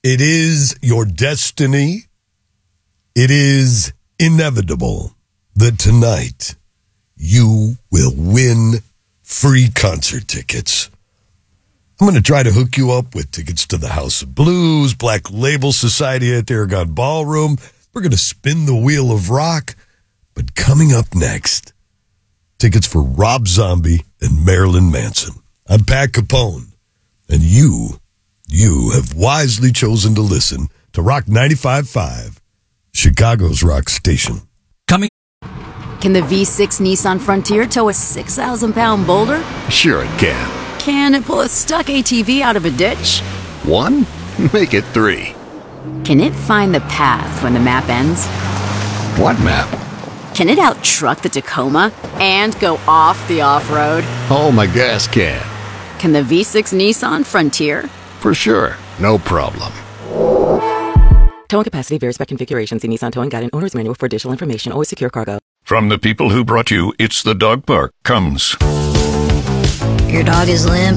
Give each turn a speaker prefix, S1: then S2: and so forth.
S1: It is your destiny. It is inevitable that tonight you will win free concert tickets. I'm going to try to hook you up with tickets to the House of Blues, Black Label Society at the Aragon Ballroom. We're going to spin the wheel of rock. But coming up next, tickets for Rob Zombie and Marilyn Manson. I'm Pat Capone, and you have wisely chosen to listen to Rock 95.5, Chicago's rock station.
S2: Coming.
S3: Can the V6 Nissan Frontier tow a 6,000-pound boulder?
S4: Sure it can.
S3: Can it pull a stuck ATV out of a ditch?
S4: 1? Make it 3.
S3: Can it find the path when the map ends?
S4: What map?
S3: Can it out-truck the Tacoma and go off the off-road?
S4: Oh, my gas can.
S3: Can the V6 Nissan Frontier?
S4: For sure. No problem.
S5: Towing capacity varies by configuration. See Nissan Towing Guide and Owner's Manual for additional information. Always secure cargo.
S6: From the people who brought you It's the Dog Park comes...
S7: Your dog is limp.